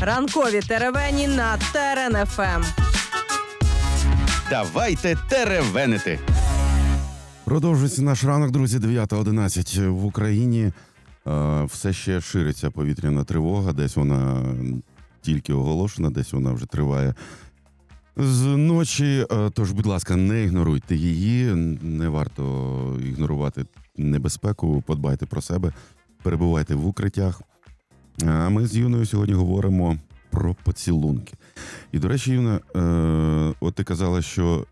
Ранкові теревені на Терен ФМ. Давайте теревенити. Продовжується наш ранок, друзі, 9:11 в Україні. Все ще шириться повітряна тривога, десь вона тільки оголошена, десь вона вже триває з ночі. Тож, будь ласка, не ігноруйте її, не варто ігнорувати небезпеку, подбайте про себе, перебувайте в укриттях. А ми з Юною сьогодні говоримо про поцілунки. І, до речі, Юна, от ти казала, що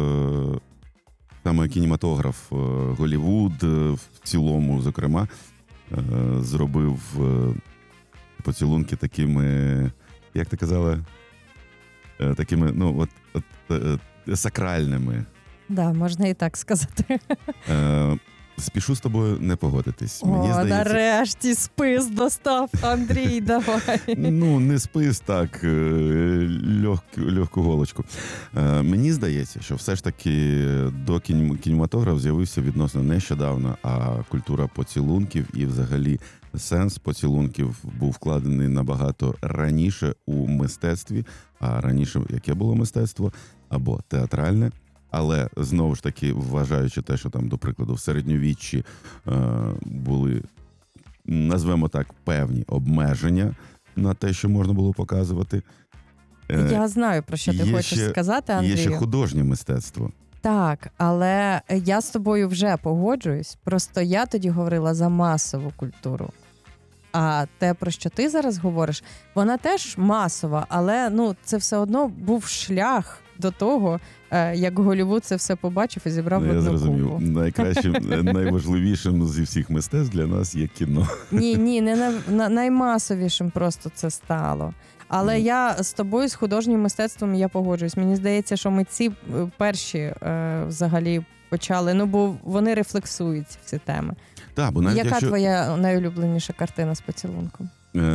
саме кінематограф, Голлівуд в цілому, зокрема, зробив поцілунки такими, як ти казала, такими, ну, сакральними. Да, можна і так сказати. Спішу з тобою не погодитись. Мені здається... нарешті спис достав, Андрій, давай. Ну, не спис, так, легку голочку. Мені здається, що все ж таки до кінематограф з'явився відносно нещодавно, а культура поцілунків і взагалі сенс поцілунків був вкладений набагато раніше у мистецтві. А раніше яке було мистецтво? Або театральне. Але, знову ж таки, вважаючи те, що там, до прикладу, в середньовіччі були, назвемо так, певні обмеження на те, що можна було показувати. Я знаю, про що ти хочеш сказати, Андрію. Є ще художнє мистецтво. Так, але я з тобою вже погоджуюсь. Просто я тоді говорила за масову культуру. А те, про що ти зараз говориш, вона теж масова, але ну, це все одно був шлях до того, як Голлівуд це все побачив і зібрав в одну купу. Я зрозумів. Найкращим, найважливішим зі всіх мистецтв для нас є кіно. Ні, не наймасовішим просто це стало. Але я з тобою, з художнім мистецтвом, я погоджуюсь. Мені здається, що митці перші взагалі почали, ну бо вони рефлексують ці теми. Так, бо навіть яка твоя найулюбленіша картина з поцілунком?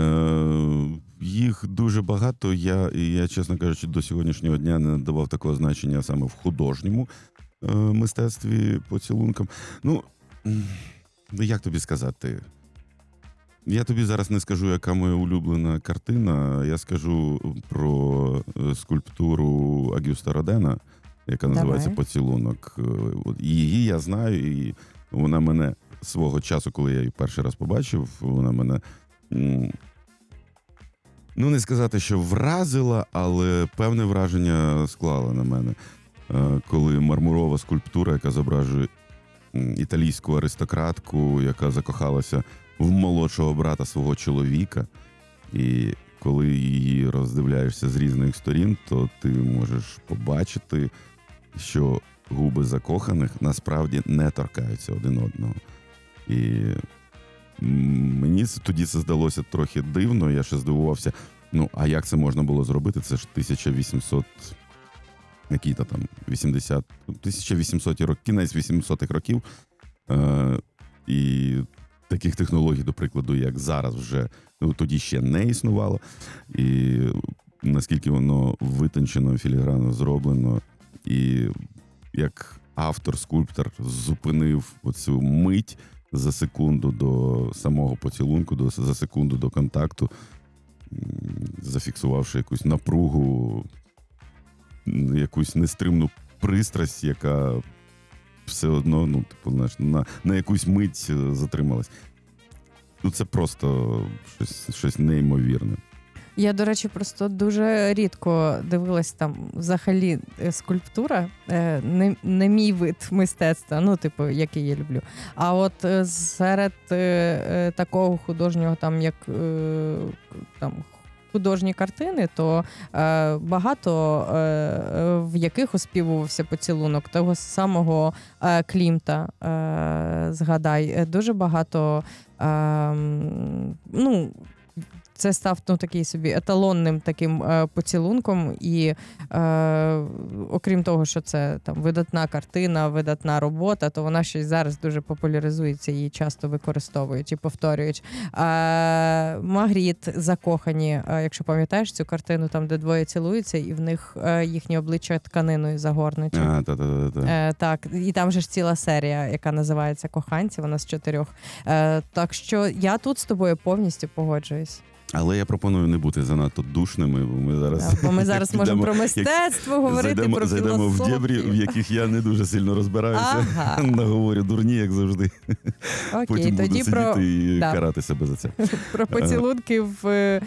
Їх дуже багато. Я, чесно кажучи, до сьогоднішнього дня не надавав такого значення саме в художньому мистецтві поцілункам. Ну, як тобі сказати? Я тобі зараз не скажу, яка моя улюблена картина. Я скажу про скульптуру Агюста Родена, яка називається «Поцілунок». Її я знаю, і вона мене свого часу, коли я її перший раз побачив, вона мене, ну не сказати, що вразила, але певне враження склала на мене. Коли мармурова скульптура, яка зображує італійську аристократку, яка закохалася в молодшого брата свого чоловіка, і коли її роздивляєшся з різних сторін, то ти можеш побачити, що губи закоханих насправді не торкаються один одного. І мені тоді це здалося трохи дивно, я ще здивувався, ну, а як це можна було зробити? Це ж 1800, які-то там, 1800-ті роки, кінець 800-х років, і таких технологій, до прикладу, як зараз вже, ну, тоді ще не існувало, і наскільки воно витончено, філігранно зроблено, і як автор-скульптор зупинив оцю мить за секунду до самого поцілунку, за секунду до контакту, зафіксувавши якусь напругу, якусь нестримну пристрасть, яка все одно, ну, типу, на якусь мить затрималась. Ну, це просто щось неймовірне. Я, до речі, просто дуже рідко дивилась там взагалі скульптура, не мій вид мистецтва, ну, типу, який я люблю. А от серед такого художнього, там, як там, художні картини, то багато в яких оспівувався поцілунок того самого Клімта, згадай. Дуже багато, ну, це став, ну, такий собі еталонним таким поцілунком, і окрім того, що це там видатна картина, видатна робота, то вона ще й зараз дуже популяризується, її часто використовують і повторюють. Магріт «Закохані», якщо пам'ятаєш цю картину, там, де двоє цілуються, і в них їхні обличчя тканиною загорнуті. Так, і там же ж ціла серія, яка називається «Коханці», вона з 4. Так що я тут з тобою повністю погоджуюсь. Але я пропоную не бути занадто душними, бо ми зараз, Бо ми зараз можемо про як мистецтво говорити, про зайдемо в філософію. дєбрі, в яких я не дуже сильно розбираюся. Ага. Наговорю дурні, як завжди. Окей, Потім буду тоді сидіти про, і да. карати себе за це. про поцілунки в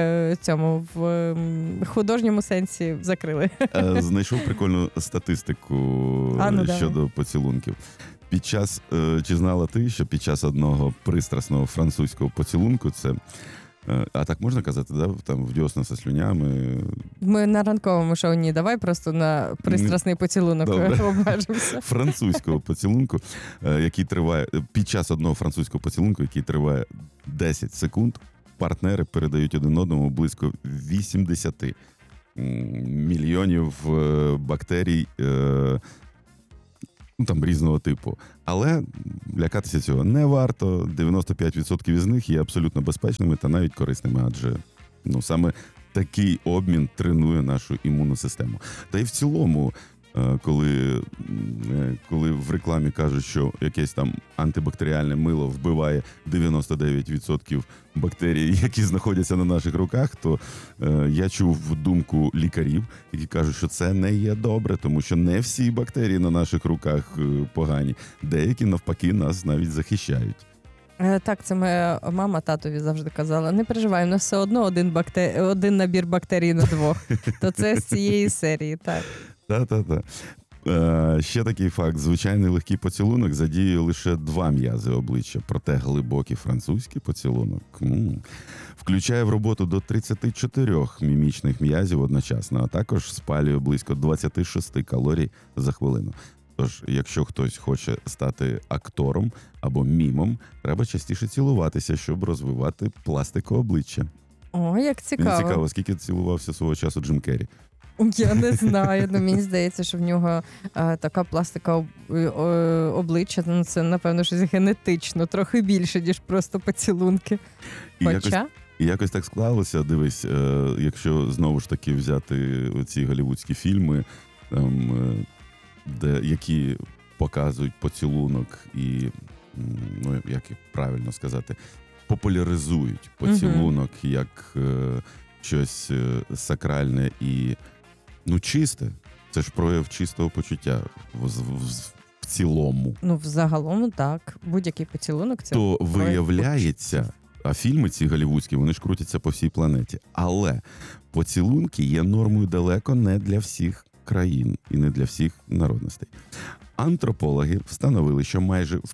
художньому сенсі закрили. Знайшов прикольну статистику Ну, давай. щодо поцілунків. Чи знала ти, що під час одного пристрасного французького поцілунку це, а так можна казати, да? Там в дьосна со слюнями. Ми на ранковому шоу ні, давай просто на пристрасний поцілунок Добре. обмежимося. Французького поцілунку, який триває, під час одного французького поцілунку, який триває 10 секунд, партнери передають один одному близько 80 мільйонів бактерій, там різного типу. Але лякатися цього не варто. 95% із них є абсолютно безпечними та навіть корисними, адже саме такий обмін тренує нашу імунну систему. Та й в цілому, коли в рекламі кажуть, що якесь там антибактеріальне мило вбиває 99% бактерій, які знаходяться на наших руках, то я чув думку лікарів, які кажуть, що це не є добре, тому що не всі бактерії на наших руках погані. Деякі, навпаки, нас навіть захищають. Так, це моя мама татові завжди казала. Не переживай, у нас все одно один набір бактерій на двох. То це з цієї серії, так. Та-та-та. Ще такий факт. Звичайний легкий поцілунок задіює лише 2 м'язи обличчя, проте глибокий французький поцілунок включає в роботу до 34 мімічних м'язів одночасно, а також спалює близько 26 калорій за хвилину. Тож, якщо хтось хоче стати актором або мімом, треба частіше цілуватися, щоб розвивати пластику обличчя. О, як Мені цікаво. цікаво, скільки цілувався свого часу Джим Керрі. Я не знаю, мені здається, що в нього така пластика обличчя, це, напевно, щось генетично, трохи більше, ніж просто поцілунки. І якось так склалося, дивись, якщо знову ж таки взяти ці голлівудські фільми, які показують поцілунок і, як правильно сказати, популяризують поцілунок як щось сакральне і чисте. Це ж прояв чистого почуття в цілому. Взагалом, так. Будь-який поцілунок – це То прояв виявляється, а фільми ці голлівудські, вони ж крутяться по всій планеті. Але поцілунки є нормою далеко не для всіх країн і не для всіх народностей. Антропологи встановили, що майже в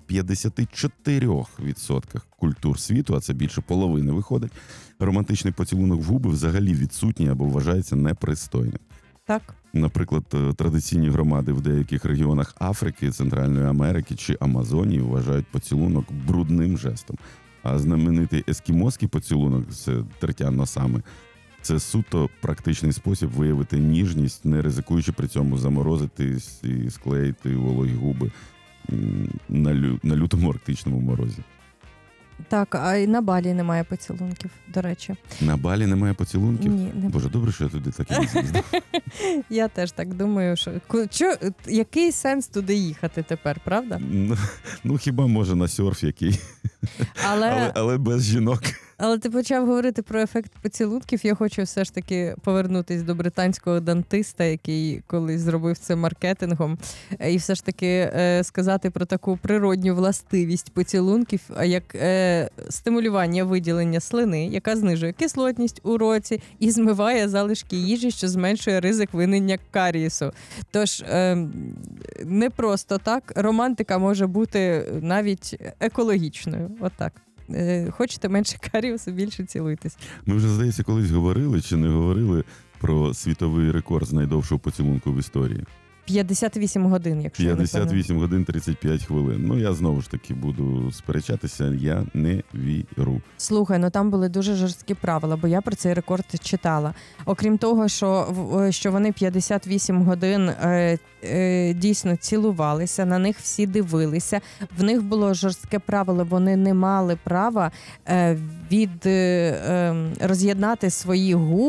54% культур світу, а це більше половини виходить, романтичний поцілунок в губи взагалі відсутній або вважається непристойним. Так. Наприклад, традиційні громади в деяких регіонах Африки, Центральної Америки чи Амазонії вважають поцілунок брудним жестом. А знаменитий ескімоський поцілунок з тертя носами – це суто практичний спосіб виявити ніжність, не ризикуючи при цьому заморозити і склеїти вологі губи на лютому арктичному морозі. Так, а й на Балі немає поцілунків, до речі. На Балі немає поцілунків? Ні, немає. Боже, добре, що я туди так і не з'їздив. Я теж так думаю, що який сенс туди їхати тепер, правда? Хіба може на серф який. Але без жінок. Але ти почав говорити про ефект поцілунків. Я хочу все ж таки повернутись до британського дантиста, який колись зробив це маркетингом. І все ж таки сказати про таку природню властивість поцілунків, як стимулювання виділення слини, яка знижує кислотність у роті і змиває залишки їжі, що зменшує ризик виникнення карієсу. Тож не просто так. Романтика може бути навіть екологічною. Отак. Хочете менше каріусу, більше цілуйтесь. Ми вже, здається, колись говорили чи не говорили про світовий рекорд з найдовшого поцілунку в історії. 58 годин, якщо 58 годин 35 хвилин. Я знову ж таки буду сперечатися, я не вірю. Слухай, там були дуже жорсткі правила, бо я про цей рекорд читала. Окрім того, що вони 58 годин дійсно цілувалися, на них всі дивилися. В них було жорстке правило, вони не мали права роз'єднати свої губи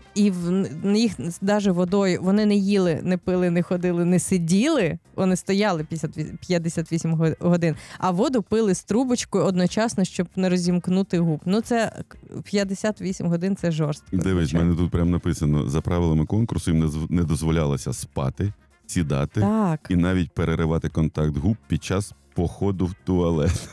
і в їх навіть водою, вони не їли, не пили, не ходили, не сиділи, вони стояли 58 годин, а воду пили з трубочкою одночасно, щоб не розімкнути губ. Ну це 58 годин, це жорстко. Дивись, в мене тут прямо написано, за правилами конкурсу їм не дозволялося спати, сідати Так. і навіть переривати контакт губ під час походу в туалет.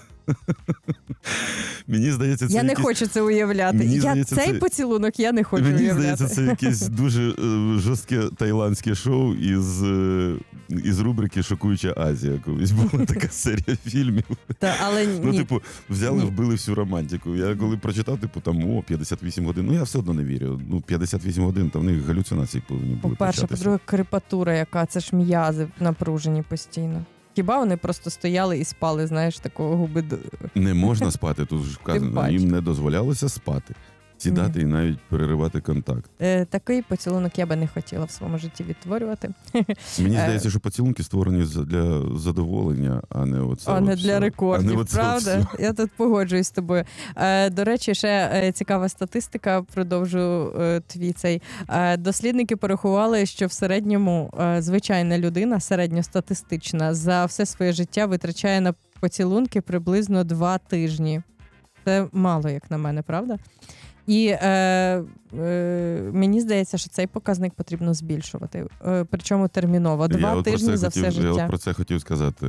Мені здається, це Я не якісь... хочу це уявляти. Мені здається, Цей це- поцілунок я не хочу Мені уявляти. здається, це якесь дуже жорстке таїландське шоу із рубрики «Шокуюча Азія». Колись була така серія фільмів. Але Ну, ні. типу, взяли, Ні. вбили всю романтику. Я коли прочитав, типу, там, 58 годин. Ну, я все одно не вірю. 58 годин, то в них галюцинації повинні були По-перше, початися. по-друге, крепатура, яка це ж м'язи напружені постійно. Хіба вони просто стояли і спали, знаєш, такого губи. Не можна спати, тут ж вказано. бачиш. Їм не дозволялося спати, сідати і навіть переривати контакт. Такий поцілунок я би не хотіла в своєму житті відтворювати. Мені здається, що поцілунки створені для задоволення, а не оце. А не от для все. рекордів, А не оце правда? все. Я тут погоджуюсь з тобою. До речі, ще цікава статистика, продовжу твій цей. Дослідники порахували, що в середньому звичайна людина, середньостатистична, за все своє життя витрачає на поцілунки приблизно 2 тижні. Це мало, як на мене, правда? І мені здається, що цей показник потрібно збільшувати. Причому терміново. 2 тижні за все життя. Я от про це хотів сказати.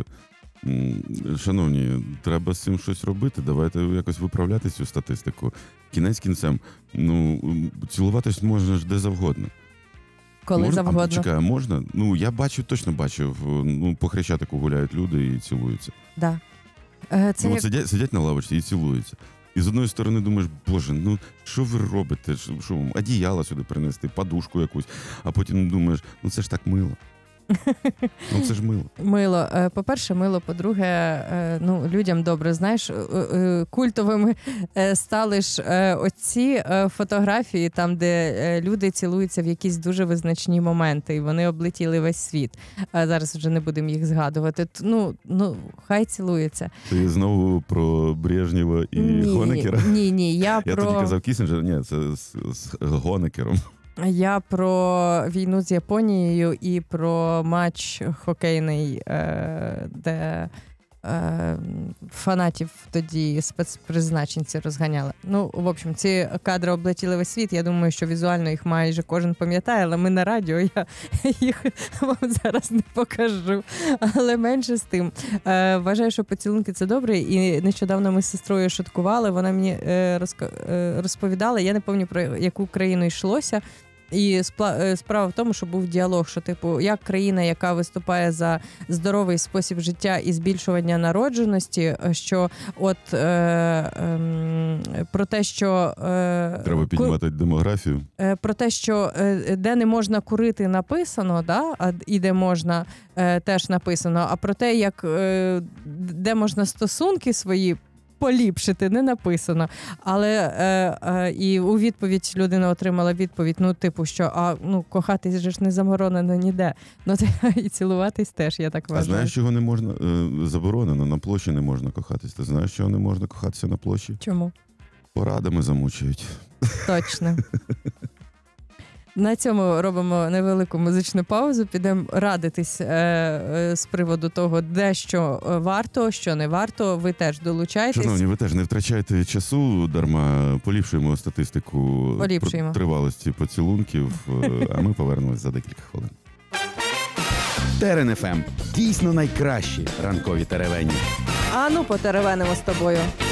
Шановні, треба з цим щось робити. Давайте якось виправляти цю статистику. Кінець кінцем. Ну, цілуватись можна ж де завгодно. Коли можна? завгодно. А, чекай, а можна? Ну, я точно бачив. Ну, по Хрещатику гуляють люди і цілуються. Да. Це Ну, як... от сидять на лавочці і цілуються. І з одної сторони думаєш, боже, ну що ви робите? Що вам, одіяло сюди принести, подушку якусь, а потім думаєш, ну це ж так мило. Ну це ж мило. Мило. По-перше, мило. По-друге, ну, людям добре. Знаєш, культовими стали ж оці фотографії, там, де люди цілуються в якісь дуже визначні моменти, і вони облетіли весь світ. Зараз вже не будемо їх згадувати. Ну, хай цілуються. Ти знову про Брежнєва і Гонекера? Ні, я тоді казав Кісінджер, ні, це з Гонекером. Я про війну з Японією і про матч хокейний, де фанатів тоді спецпризначенці розганяли. Ну, в общем, ці кадри облетіли весь світ. Я думаю, що візуально їх майже кожен пам'ятає, але ми на радіо, я їх вам зараз не покажу. Але менше з тим. Вважаю, що поцілунки – це добре. І нещодавно ми з сестрою шуткували, вона мені розповідала, я не пам'ятаю, про яку країну йшлося. І справа в тому, що був діалог, що, типу, як країна, яка виступає за здоровий спосіб життя і збільшування народженості, що от про те, що... Треба піднімати демографію. Про те, що де не можна курити написано, да? І де можна теж написано, а про те, як де можна стосунки свої поліпшити, не написано. Але і у відповідь людина отримала відповідь, ну, типу, що кохатись же ж не заборонено ніде. Ну, і цілуватись теж, я так А вважаю. знаєш, чого не можна? Заборонено, на площі не можна кохатись. Ти знаєш, чого не можна кохатися на площі? Чому? Порадами замучують. Точно. На цьому робимо невелику музичну паузу, підемо радитись з приводу того, де що варто, що не варто. Ви теж долучайтесь. Шановні, ви теж не втрачайте часу дарма, поліпшуємо статистику тривалості поцілунків, а ми повернемось за декілька хвилин. Терен ФМ. Дійсно найкращі ранкові теревені. А ну, потеревенимо з тобою.